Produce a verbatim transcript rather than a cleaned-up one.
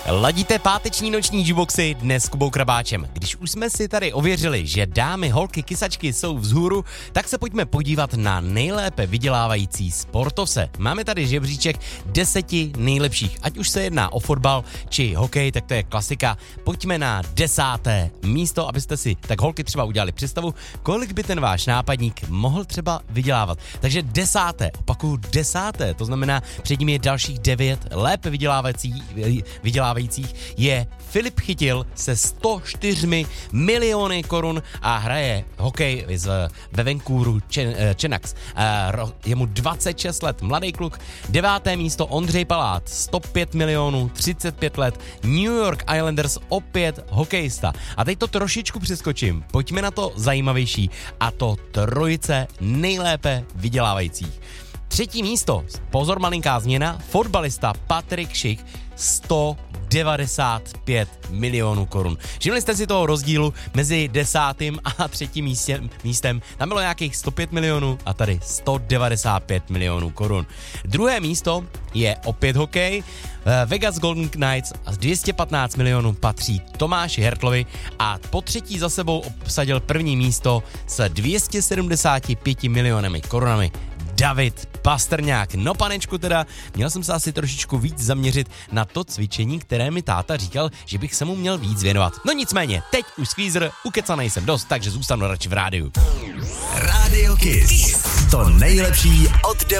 Ladíte páteční noční Juboxy dnes s Kubou Krabáčem. Když už jsme si tady ověřili, že dámy, holky, kysačky jsou vzhůru, tak se pojďme podívat na nejlépe vydělávající sportovce. Máme tady žebříček deseti nejlepších, ať už se jedná o fotbal či hokej, tak to je klasika. Pojďme na desáté místo, abyste si tak holky třeba udělali představu, kolik by ten váš nápadník mohl třeba vydělávat. Takže desáté, opakuju desáté, to znamená před ním je dalších devět lépe vydělávajících, vydělávajících je Filip Chytil se sto čtyřmi miliony korun a hraje hokej z, ve Vancouvru Canucks. Je mu dvacet šest let, mladý kluk. Deváté místo Ondřej Palát, sto pět milionů, třicet pět let. New York Islanders, opět hokejista. A teď to trošičku přeskočím. Pojďme na to zajímavější, a to trojice nejlépe vydělávajících. Třetí místo, pozor malinká změna, fotbalista Patrik Šik, sto devadesát pět milionů korun. Všimli jste si toho rozdílu mezi desátým a třetím místem, místem? Tam bylo nějakých sto pět milionů a tady sto devadesát pět milionů korun. Druhé místo je opět hokej. Vegas Golden Knights a z dvě stě patnáct milionů patří Tomáši Hertlovi a po třetí za sebou obsadil první místo s dvě stě sedmdesát pět milionami korunami David Pastrňák. No panečku teda, měl jsem se asi trošičku víc zaměřit na to cvičení, které mi táta říkal, že bych se mu měl víc věnovat. No nicméně, teď už squeezer, ukecanej jsem dost, takže zůstanu radši v rádiu. Radio Kiss. To nejlepší od